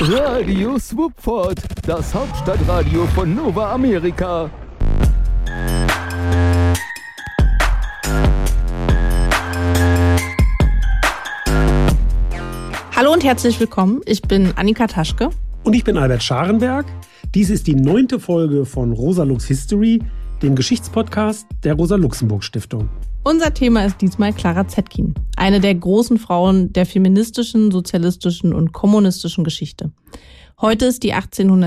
Radio Swupford, das Hauptstadtradio von Nova Amerika. Hallo und herzlich willkommen, ich bin Annika Taschke. Und ich bin Albert Scharenberg. Dies ist die 9. Folge von Rosa Lux History, dem Geschichtspodcast der Rosa-Luxemburg-Stiftung. Unser Thema ist diesmal Clara Zetkin, eine der großen Frauen der feministischen, sozialistischen und kommunistischen Geschichte. Heute ist die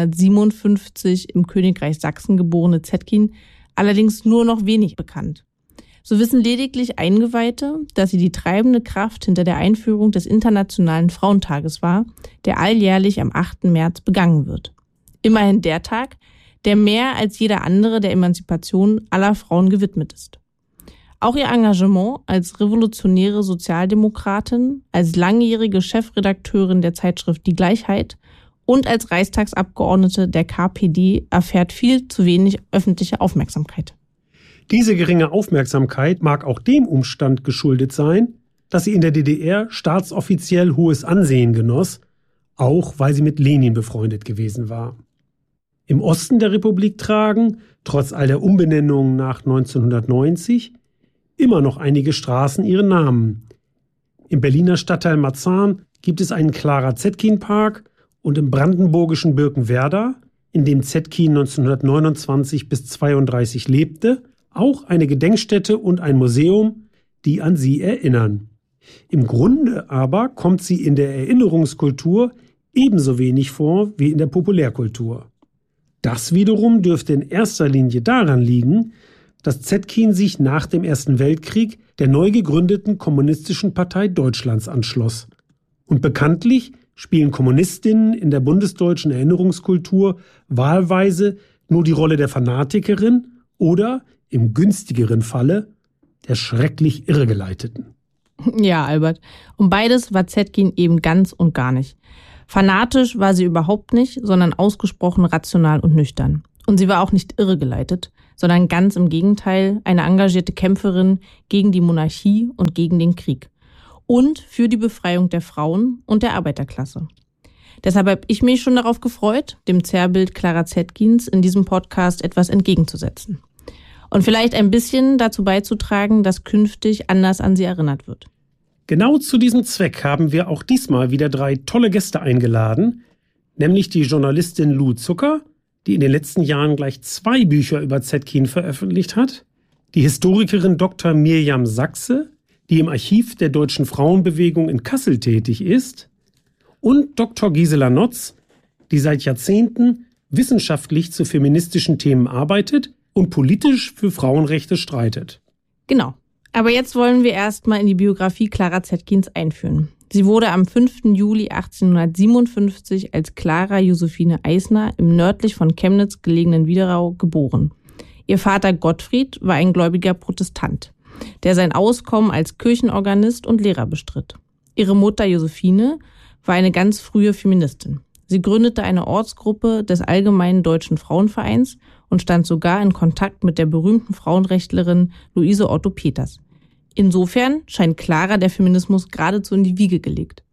1857 im Königreich Sachsen geborene Zetkin allerdings nur noch wenig bekannt. So wissen lediglich Eingeweihte, dass sie die treibende Kraft hinter der Einführung des Internationalen Frauentages war, der alljährlich am 8. März begangen wird. Immerhin der Tag, der mehr als jeder andere der Emanzipation aller Frauen gewidmet ist. Auch ihr Engagement als revolutionäre Sozialdemokratin, als langjährige Chefredakteurin der Zeitschrift Die Gleichheit und als Reichstagsabgeordnete der KPD erfährt viel zu wenig öffentliche Aufmerksamkeit. Diese geringe Aufmerksamkeit mag auch dem Umstand geschuldet sein, dass sie in der DDR staatsoffiziell hohes Ansehen genoss, auch weil sie mit Lenin befreundet gewesen war. Im Osten der Republik tragen, trotz all der Umbenennungen nach 1990, immer noch einige Straßen ihren Namen. Im Berliner Stadtteil Marzahn gibt es einen Clara-Zetkin-Park und im brandenburgischen Birkenwerder, in dem Zetkin 1929 bis 1932 lebte, auch eine Gedenkstätte und ein Museum, die an sie erinnern. Im Grunde aber kommt sie in der Erinnerungskultur ebenso wenig vor wie in der Populärkultur. Das wiederum dürfte in erster Linie daran liegen, dass Zetkin sich nach dem Ersten Weltkrieg der neu gegründeten Kommunistischen Partei Deutschlands anschloss. Und bekanntlich spielen Kommunistinnen in der bundesdeutschen Erinnerungskultur wahlweise nur die Rolle der Fanatikerin oder, im günstigeren Falle, der schrecklich Irregeleiteten. Ja, Albert. Und beides war Zetkin eben ganz und gar nicht. Fanatisch war sie überhaupt nicht, sondern ausgesprochen rational und nüchtern. Und sie war auch nicht irregeleitet, sondern ganz im Gegenteil eine engagierte Kämpferin gegen die Monarchie und gegen den Krieg. Und für die Befreiung der Frauen und der Arbeiterklasse. Deshalb habe ich mich schon darauf gefreut, dem Zerrbild Clara Zetkins in diesem Podcast etwas entgegenzusetzen. Und vielleicht ein bisschen dazu beizutragen, dass künftig anders an sie erinnert wird. Genau zu diesem Zweck haben wir auch diesmal wieder 3 tolle Gäste eingeladen, nämlich die Journalistin Lou Zucker, die in den letzten Jahren gleich 2 Bücher über Zetkin veröffentlicht hat, die Historikerin Dr. Mirjam Sachse, die im Archiv der Deutschen Frauenbewegung in Kassel tätig ist, und Dr. Gisela Notz, die seit Jahrzehnten wissenschaftlich zu feministischen Themen arbeitet und politisch für Frauenrechte streitet. Genau. Aber jetzt wollen wir erstmal in die Biografie Clara Zetkins einführen. Sie wurde am 5. Juli 1857 als Clara Josephine Eisner im nördlich von Chemnitz gelegenen Widerau geboren. Ihr Vater Gottfried war ein gläubiger Protestant, der sein Auskommen als Kirchenorganist und Lehrer bestritt. Ihre Mutter Josephine war eine ganz frühe Feministin. Sie gründete eine Ortsgruppe des Allgemeinen Deutschen Frauenvereins und stand sogar in Kontakt mit der berühmten Frauenrechtlerin Luise Otto Peters. Insofern scheint Clara der Feminismus geradezu in die Wiege gelegt.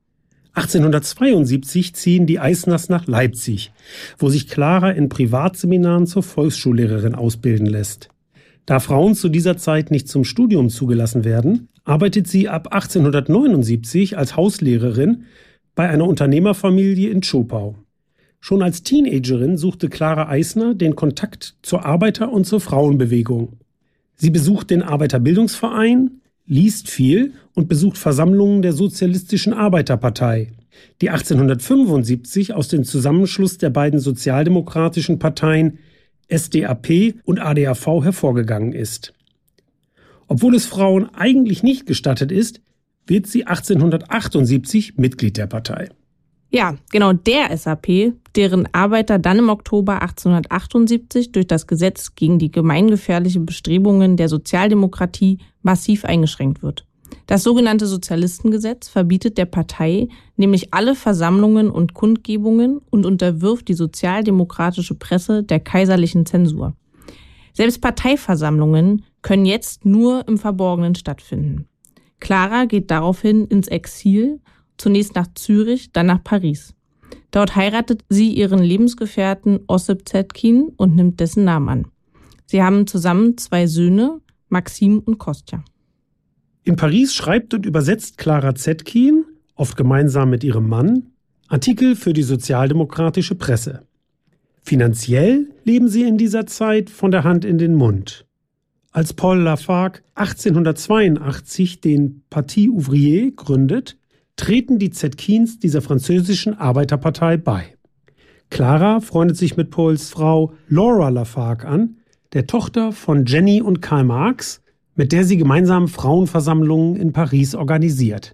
1872 ziehen die Eisners nach Leipzig, wo sich Clara in Privatseminaren zur Volksschullehrerin ausbilden lässt. Da Frauen zu dieser Zeit nicht zum Studium zugelassen werden, arbeitet sie ab 1879 als Hauslehrerin bei einer Unternehmerfamilie in Zschopau. Schon als Teenagerin suchte Clara Eisner den Kontakt zur Arbeiter- und zur Frauenbewegung. Sie besucht den Arbeiterbildungsverein, liest viel und besucht Versammlungen der Sozialistischen Arbeiterpartei, die 1875 aus dem Zusammenschluss der beiden sozialdemokratischen Parteien SDAP und ADAV hervorgegangen ist. Obwohl es Frauen eigentlich nicht gestattet ist, wird sie 1878 Mitglied der Partei. Ja, genau der SAP, deren Arbeiter dann im Oktober 1878 durch das Gesetz gegen die gemeingefährliche Bestrebungen der Sozialdemokratie massiv eingeschränkt wird. Das sogenannte Sozialistengesetz verbietet der Partei nämlich alle Versammlungen und Kundgebungen und unterwirft die sozialdemokratische Presse der kaiserlichen Zensur. Selbst Parteiversammlungen können jetzt nur im Verborgenen stattfinden. Clara geht daraufhin ins Exil, zunächst nach Zürich, dann nach Paris. Dort heiratet sie ihren Lebensgefährten Ossip Zetkin und nimmt dessen Namen an. Sie haben zusammen 2 Söhne, Maxim und Kostja. In Paris schreibt und übersetzt Clara Zetkin, oft gemeinsam mit ihrem Mann, Artikel für die sozialdemokratische Presse. Finanziell leben sie in dieser Zeit von der Hand in den Mund. Als Paul Lafargue 1882 den Parti Ouvrier gründet, treten die Zetkins dieser französischen Arbeiterpartei bei. Clara freundet sich mit Pauls Frau Laura Lafargue an, der Tochter von Jenny und Karl Marx, mit der sie gemeinsam Frauenversammlungen in Paris organisiert.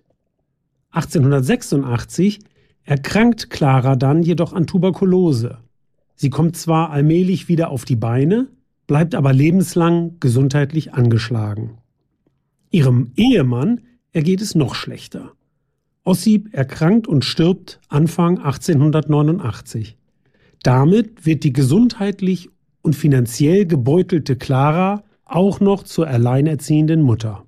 1886 erkrankt Clara dann jedoch an Tuberkulose. Sie kommt zwar allmählich wieder auf die Beine, bleibt aber lebenslang gesundheitlich angeschlagen. Ihrem Ehemann ergeht es noch schlechter. Ossip erkrankt und stirbt Anfang 1889. Damit wird die gesundheitlich und finanziell gebeutelte Clara auch noch zur alleinerziehenden Mutter.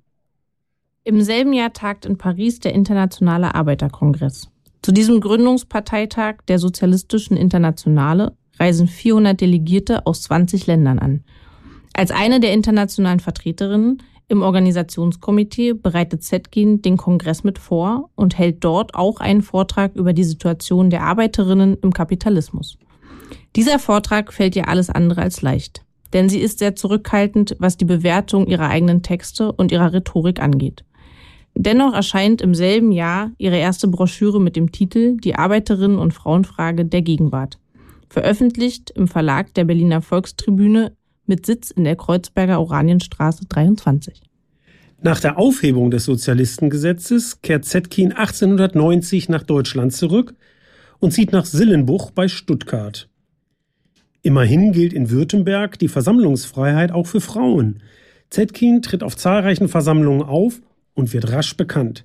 Im selben Jahr tagt in Paris der Internationale Arbeiterkongress. Zu diesem Gründungsparteitag der Sozialistischen Internationale reisen 400 Delegierte aus 20 Ländern an. Als eine der internationalen Vertreterinnen im Organisationskomitee bereitet Zetkin den Kongress mit vor und hält dort auch einen Vortrag über die Situation der Arbeiterinnen im Kapitalismus. Dieser Vortrag fällt ihr alles andere als leicht, denn sie ist sehr zurückhaltend, was die Bewertung ihrer eigenen Texte und ihrer Rhetorik angeht. Dennoch erscheint im selben Jahr ihre erste Broschüre mit dem Titel Die Arbeiterinnen- und Frauenfrage der Gegenwart, veröffentlicht im Verlag der Berliner Volkstribüne mit Sitz in der Kreuzberger Oranienstraße 23. Nach der Aufhebung des Sozialistengesetzes kehrt Zetkin 1890 nach Deutschland zurück und zieht nach Sillenbuch bei Stuttgart. Immerhin gilt in Württemberg die Versammlungsfreiheit auch für Frauen. Zetkin tritt auf zahlreichen Versammlungen auf und wird rasch bekannt.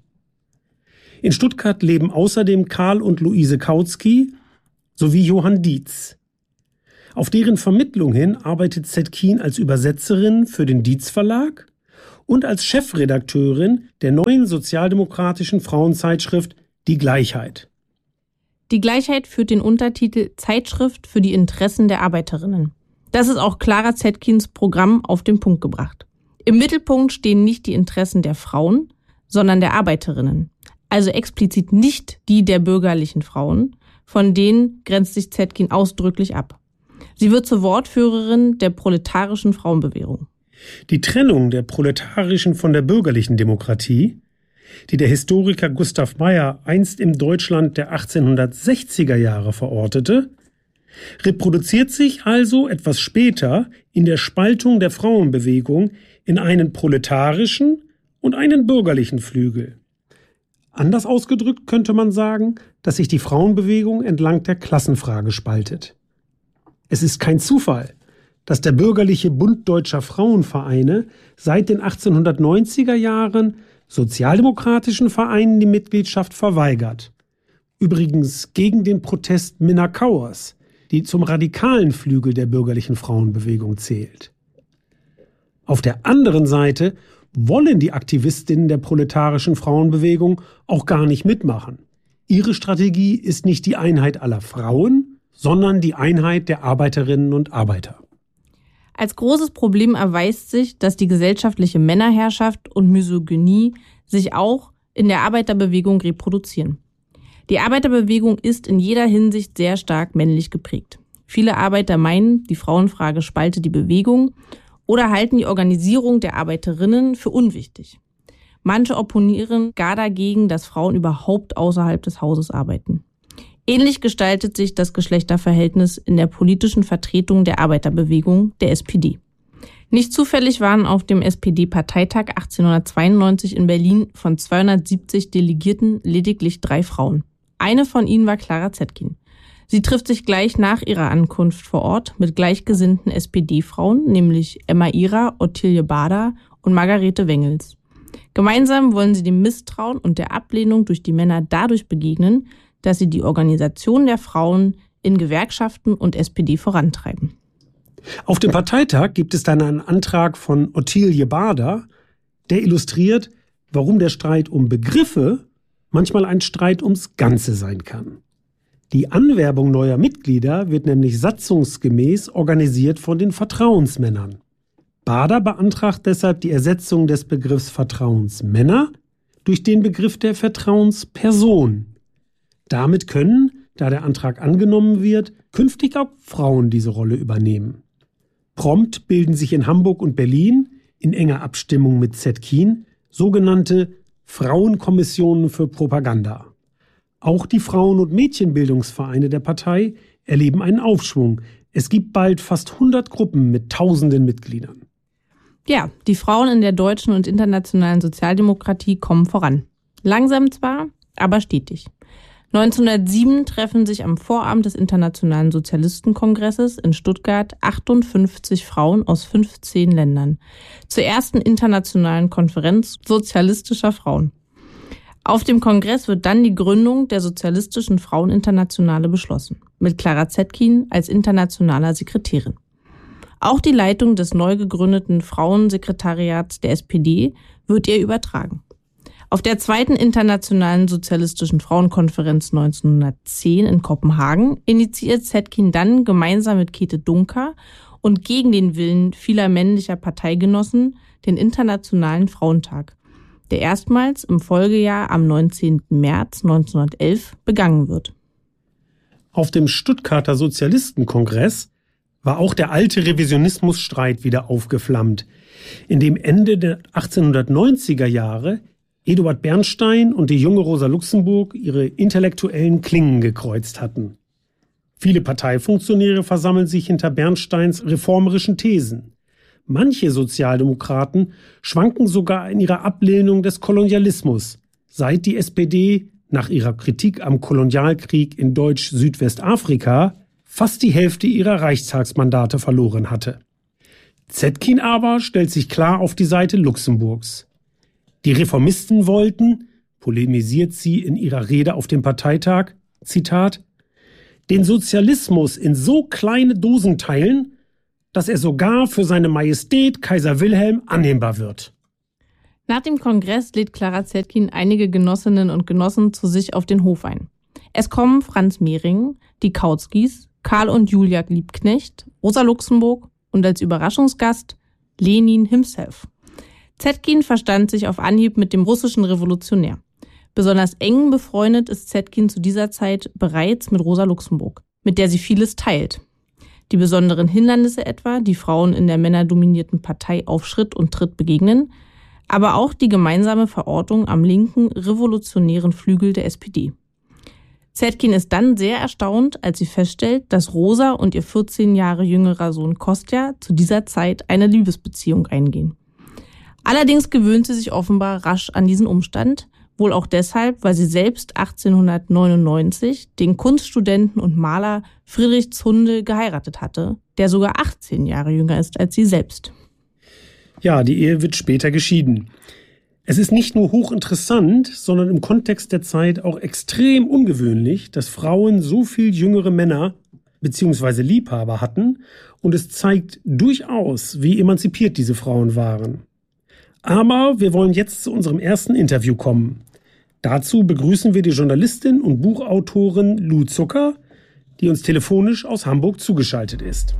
In Stuttgart leben außerdem Karl und Luise Kautsky sowie Johann Dietz. Auf deren Vermittlung hin arbeitet Zetkin als Übersetzerin für den Dietz Verlag und als Chefredakteurin der neuen sozialdemokratischen Frauenzeitschrift Die Gleichheit. Die Gleichheit führt den Untertitel Zeitschrift für die Interessen der Arbeiterinnen. Das ist auch Clara Zetkins Programm auf den Punkt gebracht. Im Mittelpunkt stehen nicht die Interessen der Frauen, sondern der Arbeiterinnen. Also explizit nicht die der bürgerlichen Frauen, von denen grenzt sich Zetkin ausdrücklich ab. Sie wird zur Wortführerin der proletarischen Frauenbewegung. Die Trennung der proletarischen von der bürgerlichen Demokratie, die der Historiker Gustav Meyer einst im Deutschland der 1860er Jahre verortete, reproduziert sich also etwas später in der Spaltung der Frauenbewegung in einen proletarischen und einen bürgerlichen Flügel. Anders ausgedrückt könnte man sagen, dass sich die Frauenbewegung entlang der Klassenfrage spaltet. Es ist kein Zufall, dass der bürgerliche Bund Deutscher Frauenvereine seit den 1890er Jahren sozialdemokratischen Vereinen die Mitgliedschaft verweigert. Übrigens gegen den Protest Minna Kauers, die zum radikalen Flügel der bürgerlichen Frauenbewegung zählt. Auf der anderen Seite wollen die Aktivistinnen der proletarischen Frauenbewegung auch gar nicht mitmachen. Ihre Strategie ist nicht die Einheit aller Frauen, sondern die Einheit der Arbeiterinnen und Arbeiter. Als großes Problem erweist sich, dass die gesellschaftliche Männerherrschaft und Misogynie sich auch in der Arbeiterbewegung reproduzieren. Die Arbeiterbewegung ist in jeder Hinsicht sehr stark männlich geprägt. Viele Arbeiter meinen, die Frauenfrage spalte die Bewegung oder halten die Organisierung der Arbeiterinnen für unwichtig. Manche opponieren gar dagegen, dass Frauen überhaupt außerhalb des Hauses arbeiten. Ähnlich gestaltet sich das Geschlechterverhältnis in der politischen Vertretung der Arbeiterbewegung, der SPD. Nicht zufällig waren auf dem SPD-Parteitag 1892 in Berlin von 270 Delegierten lediglich 3 Frauen. Eine von ihnen war Clara Zetkin. Sie trifft sich gleich nach ihrer Ankunft vor Ort mit gleichgesinnten SPD-Frauen, nämlich Emma Ihrer, Ottilie Bader und Margarete Wengels. Gemeinsam wollen sie dem Misstrauen und der Ablehnung durch die Männer dadurch begegnen, dass sie die Organisation der Frauen in Gewerkschaften und SPD vorantreiben. Auf dem Parteitag gibt es dann einen Antrag von Ottilie Bader, der illustriert, warum der Streit um Begriffe manchmal ein Streit ums Ganze sein kann. Die Anwerbung neuer Mitglieder wird nämlich satzungsgemäß organisiert von den Vertrauensmännern. Baader beantragt deshalb die Ersetzung des Begriffs Vertrauensmänner durch den Begriff der Vertrauensperson. Damit können, da der Antrag angenommen wird, künftig auch Frauen diese Rolle übernehmen. Prompt bilden sich in Hamburg und Berlin, in enger Abstimmung mit Zetkin, sogenannte Frauenkommissionen für Propaganda. Auch die Frauen- und Mädchenbildungsvereine der Partei erleben einen Aufschwung. Es gibt bald fast 100 Gruppen mit tausenden Mitgliedern. Ja, die Frauen in der deutschen und internationalen Sozialdemokratie kommen voran. Langsam zwar, aber stetig. 1907 treffen sich am Vorabend des Internationalen Sozialistenkongresses in Stuttgart 58 Frauen aus 15 Ländern zur ersten internationalen Konferenz sozialistischer Frauen. Auf dem Kongress wird dann die Gründung der Sozialistischen Fraueninternationale beschlossen, mit Clara Zetkin als internationaler Sekretärin. Auch die Leitung des neu gegründeten Frauensekretariats der SPD wird ihr übertragen. Auf der zweiten Internationalen Sozialistischen Frauenkonferenz 1910 in Kopenhagen initiiert Zetkin dann gemeinsam mit Käthe Duncker und gegen den Willen vieler männlicher Parteigenossen den Internationalen Frauentag, der erstmals im Folgejahr am 19. März 1911 begangen wird. Auf dem Stuttgarter Sozialistenkongress war auch der alte Revisionismusstreit wieder aufgeflammt, in dem Ende der 1890er Jahre Eduard Bernstein und die junge Rosa Luxemburg ihre intellektuellen Klingen gekreuzt hatten. Viele Parteifunktionäre versammeln sich hinter Bernsteins reformerischen Thesen. Manche Sozialdemokraten schwanken sogar in ihrer Ablehnung des Kolonialismus, seit die SPD nach ihrer Kritik am Kolonialkrieg in Deutsch-Südwestafrika fast die Hälfte ihrer Reichstagsmandate verloren hatte. Zetkin aber stellt sich klar auf die Seite Luxemburgs. Die Reformisten wollten, polemisiert sie in ihrer Rede auf dem Parteitag, Zitat, den Sozialismus in so kleine Dosen teilen, dass er sogar für seine Majestät Kaiser Wilhelm annehmbar wird. Nach dem Kongress lädt Clara Zetkin einige Genossinnen und Genossen zu sich auf den Hof ein. Es kommen Franz Mehring, die Kautskys, Karl und Julia Liebknecht, Rosa Luxemburg und als Überraschungsgast Lenin himself. Zetkin verstand sich auf Anhieb mit dem russischen Revolutionär. Besonders eng befreundet ist Zetkin zu dieser Zeit bereits mit Rosa Luxemburg, mit der sie vieles teilt. Die besonderen Hindernisse etwa, die Frauen in der männerdominierten Partei auf Schritt und Tritt begegnen, aber auch die gemeinsame Verortung am linken revolutionären Flügel der SPD. Zetkin ist dann sehr erstaunt, als sie feststellt, dass Rosa und ihr 14 Jahre jüngerer Sohn Kostja zu dieser Zeit eine Liebesbeziehung eingehen. Allerdings gewöhnt sie sich offenbar rasch an diesen Umstand, wohl auch deshalb, weil sie selbst 1899 den Kunststudenten und Maler Friedrich Zundel geheiratet hatte, der sogar 18 Jahre jünger ist als sie selbst. Ja, die Ehe wird später geschieden. Es ist nicht nur hochinteressant, sondern im Kontext der Zeit auch extrem ungewöhnlich, dass Frauen so viel jüngere Männer bzw. Liebhaber hatten, und es zeigt durchaus, wie emanzipiert diese Frauen waren. Aber wir wollen jetzt zu unserem ersten Interview kommen. Dazu begrüßen wir die Journalistin und Buchautorin Lou Zucker, die uns telefonisch aus Hamburg zugeschaltet ist.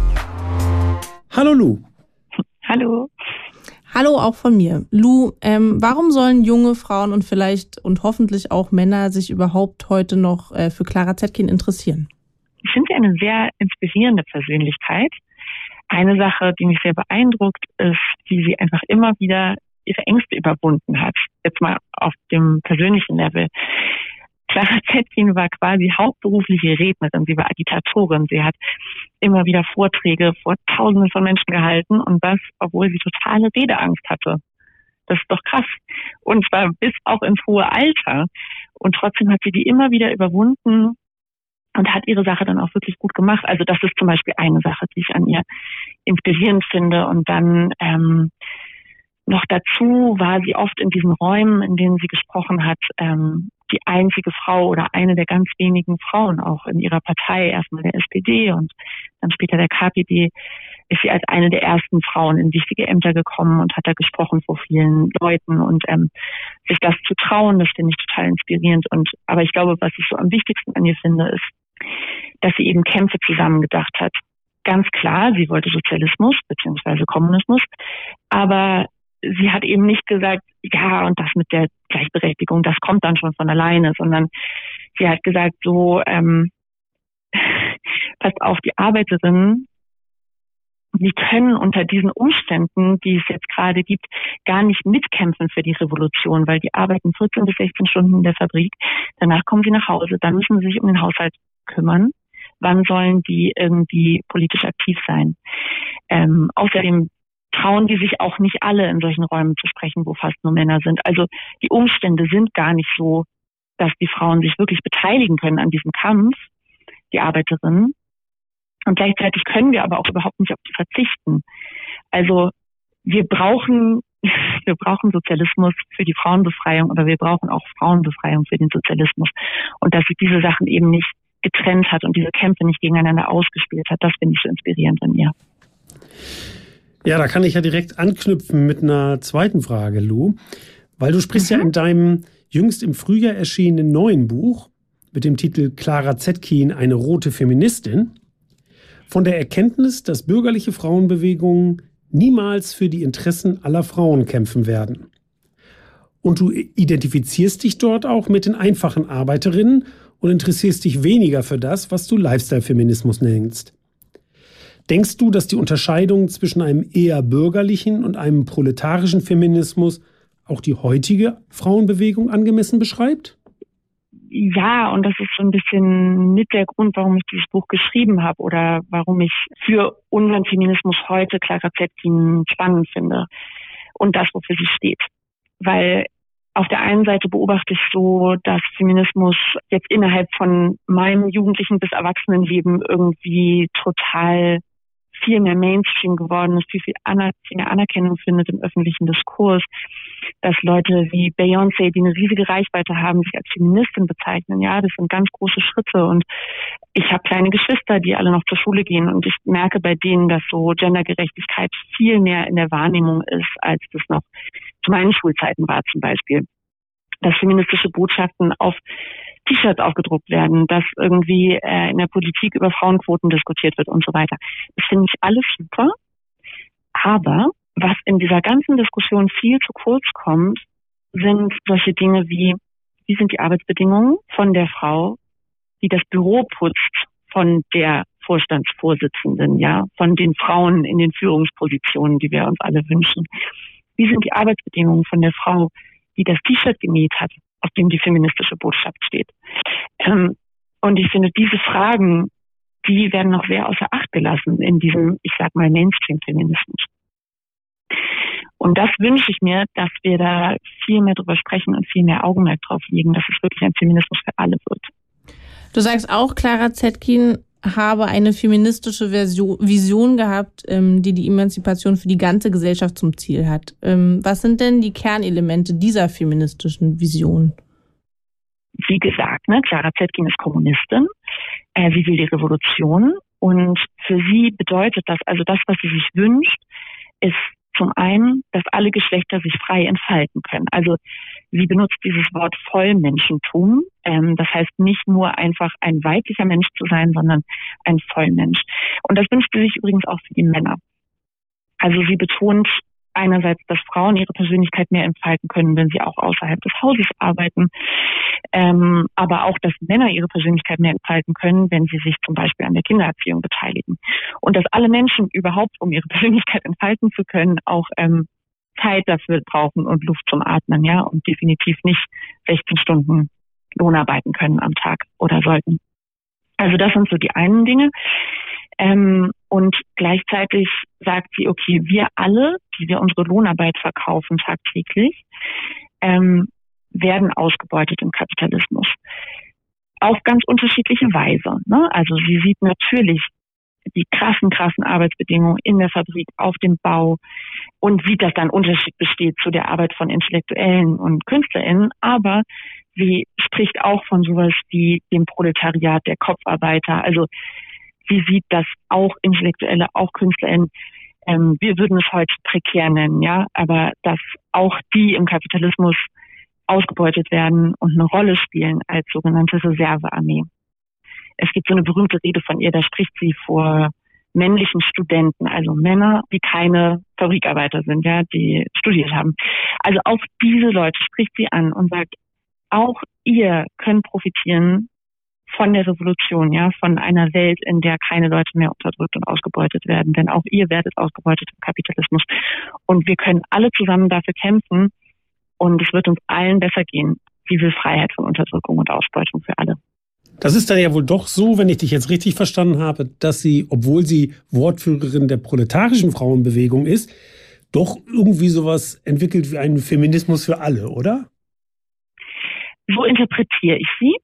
Hallo Lou. Hallo. Hallo auch von mir. Lou, warum sollen junge Frauen und vielleicht und hoffentlich auch Männer sich überhaupt heute noch für Clara Zetkin interessieren? Ich finde sie eine sehr inspirierende Persönlichkeit. Eine Sache, die mich sehr beeindruckt, ist, wie sie einfach immer wieder ihre Ängste überwunden hat. Jetzt mal auf dem persönlichen Level. Clara Zetkin war quasi hauptberufliche Rednerin. Sie war Agitatorin. Sie hat immer wieder Vorträge vor Tausenden von Menschen gehalten, und das, obwohl sie totale Redeangst hatte. Das ist doch krass. Und zwar bis auch ins hohe Alter. Und trotzdem hat sie die immer wieder überwunden und hat ihre Sache dann auch wirklich gut gemacht. Also das ist zum Beispiel eine Sache, die ich an ihr inspirierend finde. Und dann noch dazu war sie oft in diesen Räumen, in denen sie gesprochen hat, die einzige Frau oder eine der ganz wenigen Frauen auch in ihrer Partei, erstmal der SPD und dann später der KPD, ist sie als eine der ersten Frauen in wichtige Ämter gekommen und hat da gesprochen vor vielen Leuten und sich das zu trauen, das finde ich total inspirierend. Aber ich glaube, was ich so am wichtigsten an ihr finde, ist, dass sie eben Kämpfe zusammengedacht hat. Ganz klar, sie wollte Sozialismus bzw. Kommunismus, aber sie hat eben nicht gesagt, ja, und das mit der Gleichberechtigung, das kommt dann schon von alleine, sondern sie hat gesagt, so, passt auf, die Arbeiterinnen, die können unter diesen Umständen, die es jetzt gerade gibt, gar nicht mitkämpfen für die Revolution, weil die arbeiten 14 bis 16 Stunden in der Fabrik, danach kommen sie nach Hause, dann müssen sie sich um den Haushalt kümmern. Wann sollen die irgendwie politisch aktiv sein? Außerdem trauen die sich auch nicht alle in solchen Räumen zu sprechen, wo fast nur Männer sind. Also die Umstände sind gar nicht so, dass die Frauen sich wirklich beteiligen können an diesem Kampf, die Arbeiterinnen. Und gleichzeitig können wir aber auch überhaupt nicht auf die verzichten. Also wir brauchen Sozialismus für die Frauenbefreiung, aber wir brauchen auch Frauenbefreiung für den Sozialismus. Und dass sie diese Sachen eben nicht getrennt hat und diese Kämpfe nicht gegeneinander ausgespielt hat, das finde ich so inspirierend an ihr. Ja, da kann ich ja direkt anknüpfen mit einer zweiten Frage, Lou. Weil du sprichst ja in deinem jüngst im Frühjahr erschienenen neuen Buch mit dem Titel Clara Zetkin, eine rote Feministin, von der Erkenntnis, dass bürgerliche Frauenbewegungen niemals für die Interessen aller Frauen kämpfen werden. Und du identifizierst dich dort auch mit den einfachen Arbeiterinnen und interessierst dich weniger für das, was du Lifestyle-Feminismus nennst. Denkst du, dass die Unterscheidung zwischen einem eher bürgerlichen und einem proletarischen Feminismus auch die heutige Frauenbewegung angemessen beschreibt? Ja, und das ist so ein bisschen mit der Grund, warum ich dieses Buch geschrieben habe oder warum ich für unseren Feminismus heute Clara Zetkin spannend finde und das, wofür sie steht. Weil auf der einen Seite beobachte ich so, dass Feminismus jetzt innerhalb von meinem jugendlichen bis Erwachsenenleben irgendwie total viel mehr Mainstream geworden ist, viel mehr Anerkennung findet im öffentlichen Diskurs, dass Leute wie Beyoncé, die eine riesige Reichweite haben, sich als Feministin bezeichnen. Ja, das sind ganz große Schritte und ich habe kleine Geschwister, die alle noch zur Schule gehen und ich merke bei denen, dass so Gendergerechtigkeit viel mehr in der Wahrnehmung ist, als das noch zu meinen Schulzeiten war zum Beispiel. Dass feministische Botschaften auf T-Shirts aufgedruckt werden, dass irgendwie in der Politik über Frauenquoten diskutiert wird und so weiter. Das finde ich alles super. Aber was in dieser ganzen Diskussion viel zu kurz kommt, sind solche Dinge wie sind die Arbeitsbedingungen von der Frau, die das Büro putzt, von der Vorstandsvorsitzenden, ja, von den Frauen in den Führungspositionen, die wir uns alle wünschen. Wie sind die Arbeitsbedingungen von der Frau, die das T-Shirt genäht hat, auf dem die feministische Botschaft steht? Und ich finde, diese Fragen, die werden noch sehr außer Acht gelassen in diesem, ich sag mal, Mainstream-Feminismus. Und das wünsche ich mir, dass wir da viel mehr drüber sprechen und viel mehr Augenmerk drauf legen, dass es wirklich ein Feminismus für alle wird. Du sagst auch, Clara Zetkin habe eine feministische Vision gehabt, die Emanzipation für die ganze Gesellschaft zum Ziel hat. Was sind denn die Kernelemente dieser feministischen Vision? Wie gesagt, Clara Zetkin ist Kommunistin. Sie will die Revolution. Und für sie bedeutet das, also das, was sie sich wünscht, ist zum einen, dass alle Geschlechter sich frei entfalten können. Also sie benutzt dieses Wort Vollmenschentum. Das heißt nicht nur einfach ein weiblicher Mensch zu sein, sondern ein Vollmensch. Und das wünscht sie sich übrigens auch für die Männer. Also sie betont einerseits, dass Frauen ihre Persönlichkeit mehr entfalten können, wenn sie auch außerhalb des Hauses arbeiten, aber auch, dass Männer ihre Persönlichkeit mehr entfalten können, wenn sie sich zum Beispiel an der Kindererziehung beteiligen. Und dass alle Menschen überhaupt, um ihre Persönlichkeit entfalten zu können, auch Zeit dafür brauchen und Luft zum Atmen, ja, und definitiv nicht 16 Stunden Lohn arbeiten können am Tag oder sollten. Also das sind so die einen Dinge. Und gleichzeitig sagt sie, okay, wir alle, die wir unsere Lohnarbeit verkaufen tagtäglich, werden ausgebeutet im Kapitalismus. Auf ganz unterschiedliche Weise. Ne? Also sie sieht natürlich die krassen Arbeitsbedingungen in der Fabrik, auf dem Bau und sieht, dass da ein Unterschied besteht zu der Arbeit von Intellektuellen und KünstlerInnen, aber sie spricht auch von sowas wie dem Proletariat der Kopfarbeiter. Also sie sieht, dass auch Intellektuelle, auch KünstlerInnen, wir würden es heute prekär nennen, ja, aber dass auch die im Kapitalismus ausgebeutet werden und eine Rolle spielen als sogenannte Reservearmee. Es gibt so eine berühmte Rede von ihr, da spricht sie vor männlichen Studenten, also Männer, die keine Fabrikarbeiter sind, ja, die studiert haben. Also auch diese Leute spricht sie an und sagt, auch ihr könnt profitieren von der Revolution, ja, von einer Welt, in der keine Leute mehr unterdrückt und ausgebeutet werden, denn auch ihr werdet ausgebeutet im Kapitalismus. Und wir können alle zusammen dafür kämpfen und es wird uns allen besser gehen. Sie will Freiheit von Unterdrückung und Ausbeutung für alle. Das ist dann ja wohl doch so, wenn ich dich jetzt richtig verstanden habe, dass sie, obwohl sie Wortführerin der proletarischen Frauenbewegung ist, doch irgendwie sowas entwickelt wie einen Feminismus für alle, oder? So interpretiere ich sie.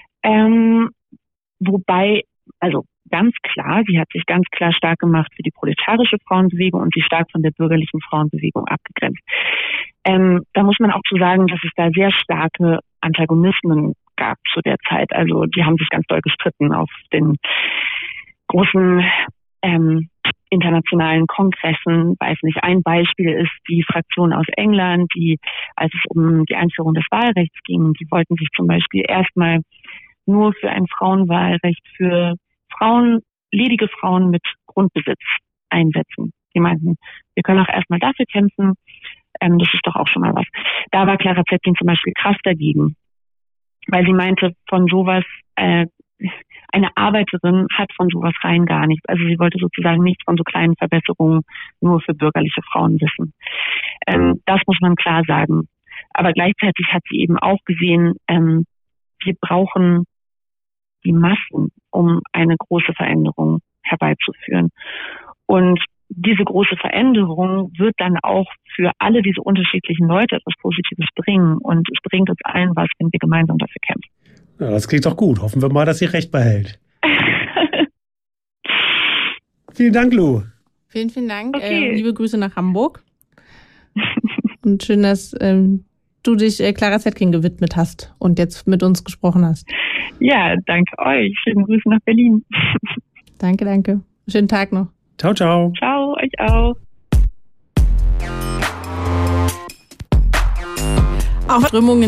Wobei, also ganz klar, sie hat sich ganz klar stark gemacht für die proletarische Frauenbewegung und sie stark von der bürgerlichen Frauenbewegung abgegrenzt. Da muss man auch zu sagen, dass es da sehr starke Antagonismen gab zu der Zeit. Also die haben sich ganz doll gestritten auf den großen internationalen Kongressen. Weiß nicht, ein Beispiel ist die Fraktion aus England, die, als es um die Einführung des Wahlrechts ging, die wollten sich zum Beispiel erstmal nur für ein Frauenwahlrecht für Frauen, ledige Frauen mit Grundbesitz einsetzen. Die meinten, wir können auch erstmal dafür kämpfen, das ist doch auch schon mal was. Da war Clara Zetkin zum Beispiel krass dagegen, weil sie meinte, von sowas, eine Arbeiterin hat von sowas rein gar nichts. Also sie wollte sozusagen nichts von so kleinen Verbesserungen nur für bürgerliche Frauen wissen. Das muss man klar sagen. Aber gleichzeitig hat sie eben auch gesehen, wir brauchen die Massen, um eine große Veränderung herbeizuführen. Und diese große Veränderung wird dann auch für alle diese unterschiedlichen Leute etwas Positives bringen. Und es bringt uns allen was, wenn wir gemeinsam dafür kämpfen. Ja, das klingt doch gut. Hoffen wir mal, dass sie recht behält. Vielen Dank, Lou. Vielen, vielen Dank. Okay. Liebe Grüße nach Hamburg. Und schön, dass du dich Clara Zetkin gewidmet hast und jetzt mit uns gesprochen hast. Ja, danke euch. Schöne Grüße nach Berlin. Danke, danke. Schönen Tag noch. Ciao, ciao. Ciao, euch auch. Auch Strömungen